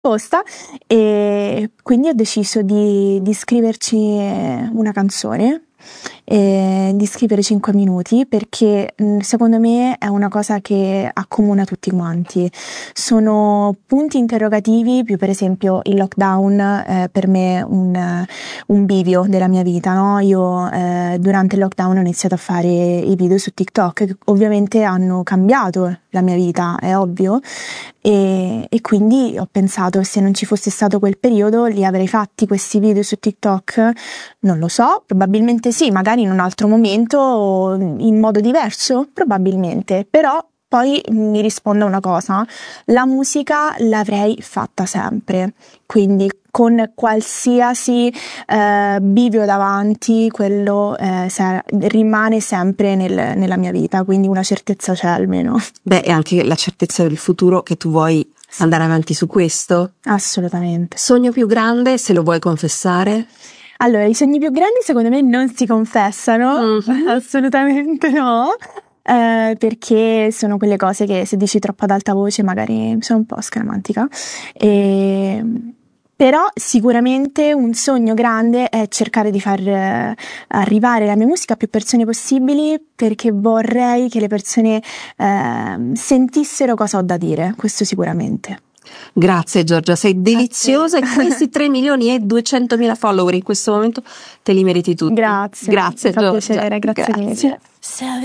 risposta, e quindi ho deciso di scriverci una canzone, di scrivere 5 minuti, perché secondo me è una cosa che accomuna tutti quanti. Sono punti interrogativi, più per esempio il lockdown per me è un bivio della mia vita, no? Io durante il lockdown ho iniziato a fare i video su TikTok, che ovviamente hanno cambiato la mia vita, è ovvio, e quindi ho pensato, se non ci fosse stato quel periodo, li avrei fatti questi video su TikTok? Non lo so, probabilmente sì, magari in un altro momento, in modo diverso, probabilmente, però poi mi rispondo a una cosa: la musica l'avrei fatta sempre, quindi con qualsiasi bivio davanti, quello rimane sempre nella mia vita, quindi una certezza c'è almeno. Beh, e anche la certezza del futuro, che tu vuoi andare avanti su questo. Assolutamente. Sogno più grande, se lo vuoi confessare? Allora, i sogni più grandi secondo me non si confessano, assolutamente no, perché sono quelle cose che se dici troppo ad alta voce magari sono un po' scaramantica. Però sicuramente un sogno grande è cercare di far arrivare la mia musica a più persone possibili, perché vorrei che le persone sentissero cosa ho da dire, questo sicuramente. Grazie Giorgia, sei deliziosa e questi 3.200.000 follower in questo momento te li meriti tutti. Grazie. Grazie Mi fa Giorgia. piacere, grazie mille.